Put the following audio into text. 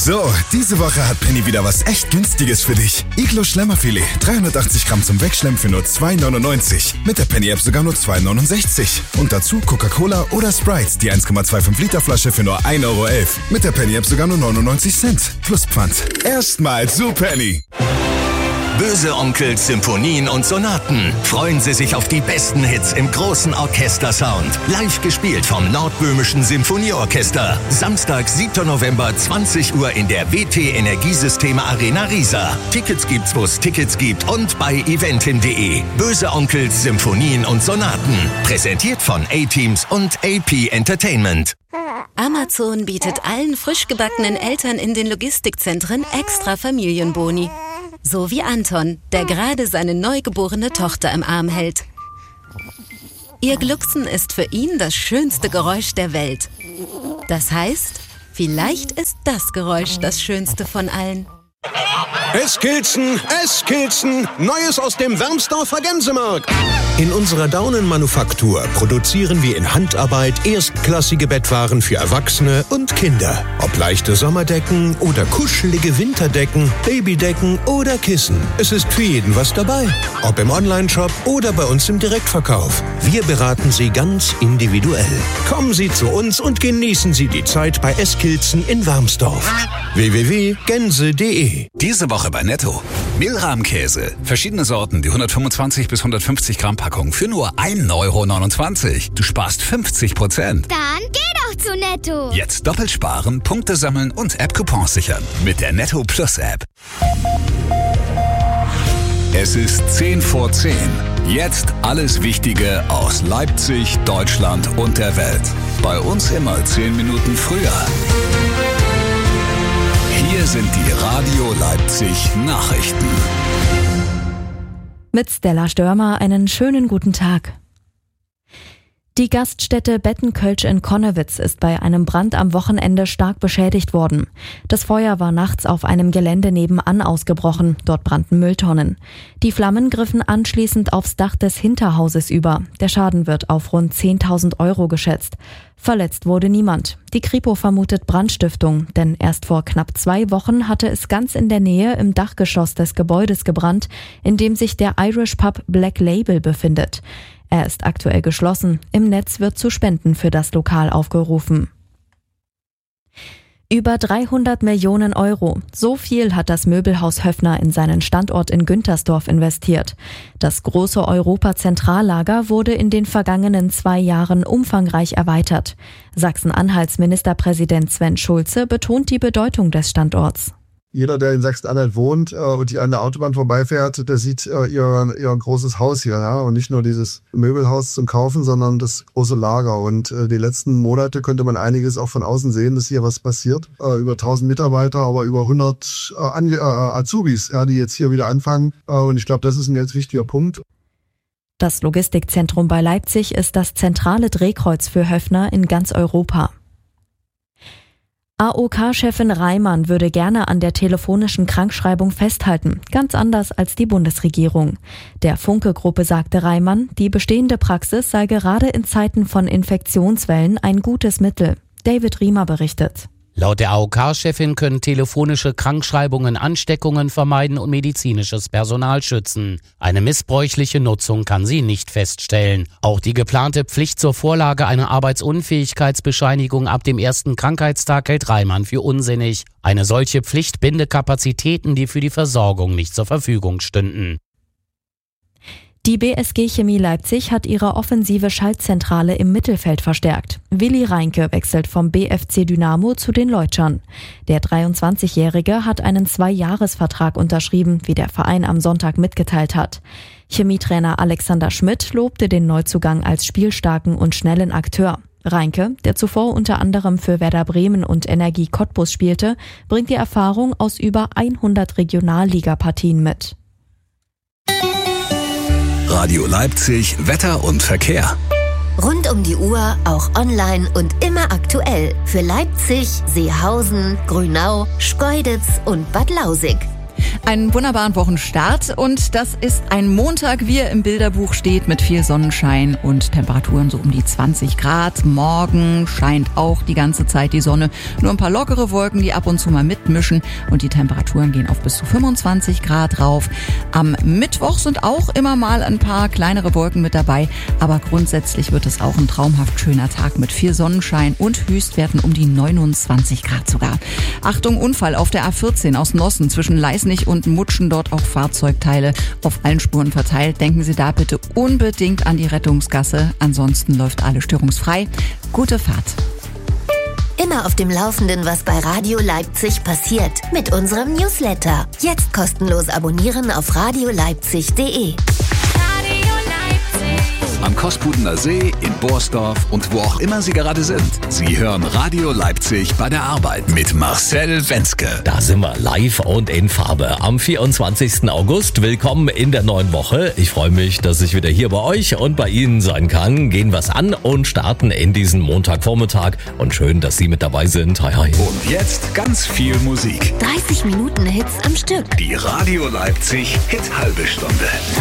So, diese Woche hat Penny wieder was echt Günstiges für dich. Iglo Schlemmerfilet, 380 Gramm zum Wegschlemmen für nur 2,99. Mit der Penny-App sogar nur 2,69. Und dazu Coca-Cola oder Sprite, die 1,25 Liter Flasche für nur 1,11 Euro. Mit der Penny-App sogar nur 99 Cent. Plus Pfand. Erstmal zu Penny. Böse Onkels, Symphonien und Sonaten. Freuen Sie sich auf die besten Hits im großen Orchestersound. Live gespielt vom Nordböhmischen Symphonieorchester. Samstag, 7. November, 20 Uhr in der WT Energiesysteme Arena Riesa. Tickets gibt's, wo es Tickets gibt und bei eventim.de. Böse Onkels, Symphonien und Sonaten. Präsentiert von A-Teams und AP Entertainment. Amazon bietet allen frisch gebackenen Eltern in den Logistikzentren extra Familienboni. So wie Anton, der gerade seine neugeborene Tochter im Arm hält. Ihr Glucksen ist für ihn das schönste Geräusch der Welt. Das heißt, vielleicht ist das Geräusch das schönste von allen. Eskilzen, Neues aus dem Wermsdorfer Gänsemarkt. In unserer Daunenmanufaktur produzieren wir in Handarbeit erstklassige Bettwaren für Erwachsene und Kinder. Ob leichte Sommerdecken oder kuschelige Winterdecken, Babydecken oder Kissen. Es ist für jeden was dabei. Ob im Onlineshop oder bei uns im Direktverkauf. Wir beraten Sie ganz individuell. Kommen Sie zu uns und genießen Sie die Zeit bei Eskilzen in Wermsdorf. www.gänse.de. Diese Woche bei Netto. Mehlrahmkäse. Verschiedene Sorten, die 125 bis 150 Gramm Packung für nur 1,29 Euro. Du sparst 50%. Dann geh doch zu Netto. Jetzt doppelt sparen, Punkte sammeln und App-Coupons sichern. Mit der Netto Plus App. Es ist 10 vor 10. Jetzt alles Wichtige aus Leipzig, Deutschland und der Welt. Bei uns immer 10 Minuten früher. Hier sind die Radio Leipzig Nachrichten. Mit Stella Störmer einen schönen guten Tag. Die Gaststätte Bettenkölsch in Connewitz ist bei einem Brand am Wochenende stark beschädigt worden. Das Feuer war nachts auf einem Gelände nebenan ausgebrochen. Dort brannten Mülltonnen. Die Flammen griffen anschließend aufs Dach des Hinterhauses über. Der Schaden wird auf rund 10.000 Euro geschätzt. Verletzt wurde niemand. Die Kripo vermutet Brandstiftung, denn erst vor knapp 2 Wochen hatte es ganz in der Nähe im Dachgeschoss des Gebäudes gebrannt, in dem sich der Irish Pub Black Label befindet. Er ist aktuell geschlossen. Im Netz wird zu Spenden für das Lokal aufgerufen. Über 300 Millionen Euro. So viel hat das Möbelhaus Höffner in seinen Standort in Güntersdorf investiert. Das große Europa-Zentrallager wurde in den vergangenen 2 Jahren umfangreich erweitert. Sachsen-Anhalts Ministerpräsident Sven Schulze betont die Bedeutung des Standorts. Jeder, der in Sachsen-Anhalt wohnt und die an der Autobahn vorbeifährt, der sieht ihr großes Haus hier, ja, und nicht nur dieses Möbelhaus zum Kaufen, sondern das große Lager. Und die letzten Monate konnte man einiges auch von außen sehen, dass hier was passiert. Über 1000 Mitarbeiter, aber über 100 Azubis, ja, die jetzt hier wieder anfangen. Und ich glaube, das ist ein ganz wichtiger Punkt. Das Logistikzentrum bei Leipzig ist das zentrale Drehkreuz für Höffner in ganz Europa. AOK-Chefin Reimann würde gerne an der telefonischen Krankschreibung festhalten, ganz anders als die Bundesregierung. Der Funke-Gruppe sagte Reimann, die bestehende Praxis sei gerade in Zeiten von Infektionswellen ein gutes Mittel. David Riemer berichtet. Laut der AOK-Chefin können telefonische Krankschreibungen Ansteckungen vermeiden und medizinisches Personal schützen. Eine missbräuchliche Nutzung kann sie nicht feststellen. Auch die geplante Pflicht zur Vorlage einer Arbeitsunfähigkeitsbescheinigung ab dem ersten Krankheitstag hält Reimann für unsinnig. Eine solche Pflicht binde Kapazitäten, die für die Versorgung nicht zur Verfügung stünden. Die BSG Chemie Leipzig hat ihre offensive Schaltzentrale im Mittelfeld verstärkt. Willi Reinke wechselt vom BFC Dynamo zu den Leutschern. Der 23-Jährige hat einen 2-Jahres-Vertrag unterschrieben, wie der Verein am Sonntag mitgeteilt hat. Chemietrainer Alexander Schmidt lobte den Neuzugang als spielstarken und schnellen Akteur. Reinke, der zuvor unter anderem für Werder Bremen und Energie Cottbus spielte, bringt die Erfahrung aus über 100 Regionalligapartien mit. Radio Leipzig, Wetter und Verkehr. Rund um die Uhr, auch online und immer aktuell. Für Leipzig, Seehausen, Grünau, Schkeuditz und Bad Lausig. Einen wunderbaren Wochenstart und das ist ein Montag, wie er im Bilderbuch steht, mit viel Sonnenschein und Temperaturen so um die 20 Grad. Morgen scheint auch die ganze Zeit die Sonne, nur ein paar lockere Wolken, die ab und zu mal mitmischen und die Temperaturen gehen auf bis zu 25 Grad rauf. Am Mittwoch sind auch immer mal ein paar kleinere Wolken mit dabei, aber grundsätzlich wird es auch ein traumhaft schöner Tag mit viel Sonnenschein und Höchstwerten um die 29 Grad sogar. Achtung, Unfall auf der A14 aus Nossen zwischen Leisnig und Mutschen, dort auch Fahrzeugteile auf allen Spuren verteilt. Denken Sie da bitte unbedingt an die Rettungsgasse. Ansonsten läuft alles störungsfrei. Gute Fahrt. Immer auf dem Laufenden, was bei Radio Leipzig passiert. Mit unserem Newsletter. Jetzt kostenlos abonnieren auf radioleipzig.de. Am Kospudener See, in Borsdorf und wo auch immer Sie gerade sind. Sie hören Radio Leipzig bei der Arbeit mit Marcel Wenzke. Da sind wir live und in Farbe am 24. August. Willkommen in der neuen Woche. Ich freue mich, dass ich wieder hier bei euch und bei Ihnen sein kann. Gehen wir's an und starten in diesen Montagvormittag. Und schön, dass Sie mit dabei sind. Hi, hi. Und jetzt ganz viel Musik. 30 Minuten Hits am Stück. Die Radio Leipzig Hit halbe Stunde.